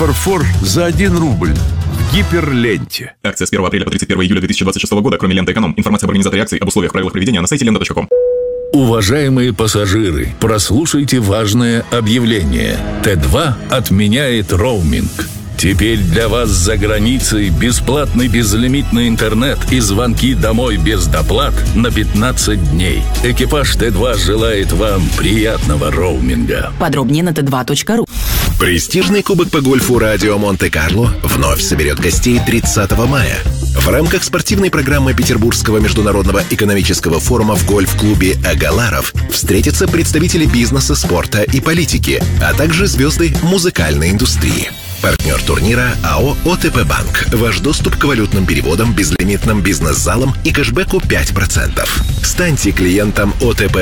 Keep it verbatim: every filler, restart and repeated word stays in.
фарфор за один рубль в Гиперленте. Акция с первого апреля по тридцать первое июля две тысячи двадцать шестого года, кроме ленты «Эконом». Информация об организаторе акции, об условиях, правилах проведения на сайте лента точка ком. Уважаемые пассажиры, прослушайте важное объявление. Тэ два отменяет роуминг. Теперь для вас за границей бесплатный безлимитный интернет и звонки домой без доплат на пятнадцать дней. Экипаж Тэ два желает вам приятного роуминга. Подробнее на тэ два точка ру. Престижный кубок по гольфу «Радио Монте-Карло» вновь соберет гостей тридцатого мая. В рамках спортивной программы Петербургского международного экономического форума в гольф-клубе «Агаларов» встретятся представители бизнеса, спорта и политики, а также звезды музыкальной индустрии. Партнер турнира АО ОТП Банк. Ваш доступ к валютным переводам, безлимитным бизнес-залам и кэшбэку пять процентов. Станьте клиентом ОТП